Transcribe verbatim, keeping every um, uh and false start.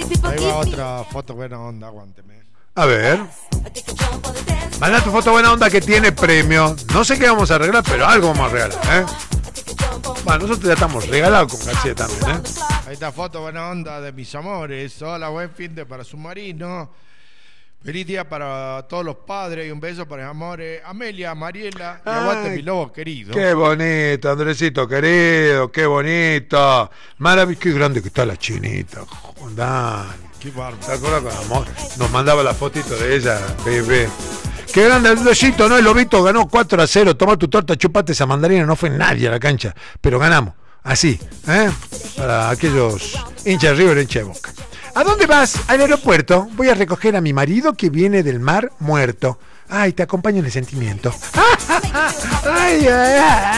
Ahí va otra foto buena onda, aguánteme. A ver. Manda tu foto buena onda que tiene premio. No sé qué vamos a arreglar, pero algo vamos a regalar, ¿eh? Bueno, nosotros ya estamos regalados con García también, ¿eh? Ahí está foto buena onda de mis amores. Hola, buen fin de para Submarino. Feliz día para todos los padres y un beso para mis amores. Amelia, Mariela y aguante mi lobo querido. Qué bonito, Andresito querido, qué bonito. Maravilloso, qué grande que está la chinita. Dale. Qué bárbaro. ¿Te acuerdas cuando nos mandaba la fotito de ella, bebé? Qué grande el besito, ¿no? El Lobito ganó cuatro a cero. Tomá tu torta, chupate esa mandarina. No fue nadie a la cancha, pero ganamos. Así, ¿eh? Para aquellos hinchas de River, hinchas de Boca. ¿A dónde vas? Al aeropuerto. Voy a recoger a mi marido que viene del mar muerto. Ay, te acompaño en el sentimiento. Ay, ay, ay.